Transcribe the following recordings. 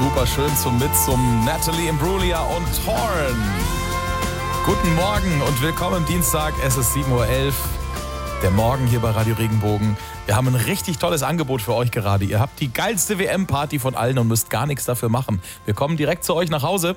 Super schön zum Natalie Imbruglia und Torn. Guten Morgen und willkommen Dienstag, es ist 7:11 Uhr. Der Morgen hier bei Radio Regenbogen. Wir haben ein richtig tolles Angebot für euch gerade. Ihr habt die geilste WM-Party von allen und müsst gar nichts dafür machen. Wir kommen direkt zu euch nach Hause.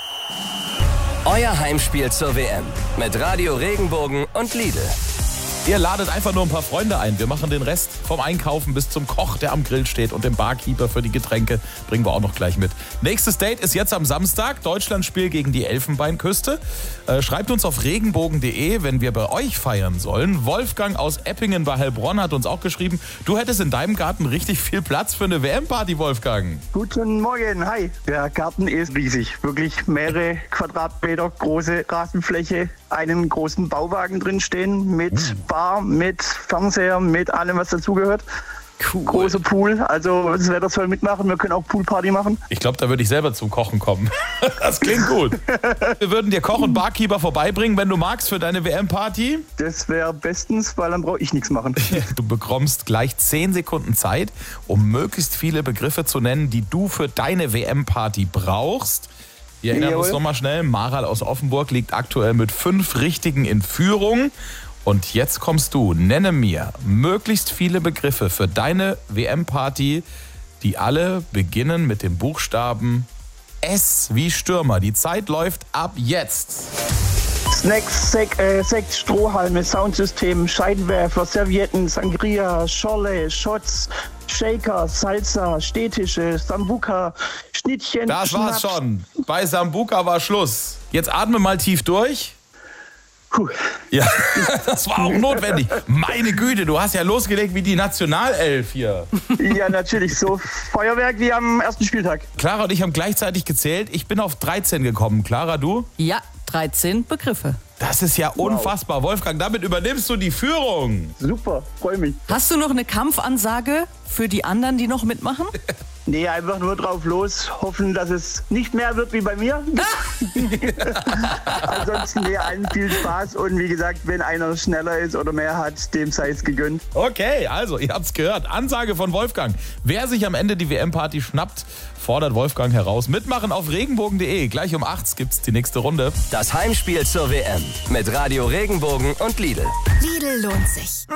Euer Heimspiel zur WM mit Radio Regenbogen und Lidl. Ihr ladet einfach nur ein paar Freunde ein. Wir machen den Rest vom Einkaufen bis zum Koch, der am Grill steht, und dem Barkeeper für die Getränke. Bringen wir auch noch gleich mit. Nächstes Date ist jetzt am Samstag. Deutschlandspiel gegen die Elfenbeinküste. Schreibt uns auf regenbogen.de, wenn wir bei euch feiern sollen. Wolfgang aus Eppingen bei Heilbronn hat uns auch geschrieben, du hättest in deinem Garten richtig viel Platz für eine WM-Party, Wolfgang. Guten Morgen, hi. Der Garten ist riesig. Wirklich mehrere Quadratmeter große Rasenfläche. Einen großen Bauwagen drin stehen mit Bar, mit Fernseher, mit allem, was dazugehört. Cool. Großer Pool, also das Wetter soll mitmachen. Wir können auch Poolparty machen. Ich glaube, da würde ich selber zum Kochen kommen. Das klingt gut. Wir würden dir Koch und Barkeeper vorbeibringen, wenn du magst, für deine WM-Party. Das wäre bestens, weil dann brauche ich nichts machen. Du bekommst gleich 10 Sekunden Zeit, um möglichst viele Begriffe zu nennen, die du für deine WM-Party brauchst. Wir erinnern uns nochmal schnell, Maral aus Offenburg liegt aktuell mit 5 Richtigen in Führung. Und jetzt kommst du, nenne mir möglichst viele Begriffe für deine WM-Party, die alle beginnen mit dem Buchstaben S wie Stürmer. Die Zeit läuft ab jetzt. Snacks, Sekt, Strohhalme, Soundsystem, Scheinwerfer, Servietten, Sangria, Schorle, Shots, Shaker, Salsa, Stehtische, Sambuca, Schnittchen, Das war's Schnaps. schon. Bei Sambuca war Schluss. Jetzt atme mal tief durch. Puh. Ja, das war auch notwendig. Meine Güte, du hast ja losgelegt wie die Nationalelf hier. Ja, natürlich, so Feuerwerk wie am ersten Spieltag. Clara und ich haben gleichzeitig gezählt. Ich bin auf 13 gekommen. Clara, du? Ja, 13 Begriffe. Das ist ja unfassbar. Wolfgang, damit übernimmst du die Führung. Super, freue mich. Hast du noch eine Kampfansage für die anderen, die noch mitmachen? Nee, einfach nur drauf los, hoffen, dass es nicht mehr wird wie bei mir. Ansonsten allen viel Spaß und wie gesagt, wenn einer schneller ist oder mehr hat, dem sei es gegönnt. Okay, also, ihr habt's gehört. Ansage von Wolfgang. Wer sich am Ende die WM-Party schnappt, fordert Wolfgang heraus. Mitmachen auf regenbogen.de. Gleich um 8 gibt's die nächste Runde. Das Heimspiel zur WM mit Radio Regenbogen und Lidl. Lidl lohnt sich.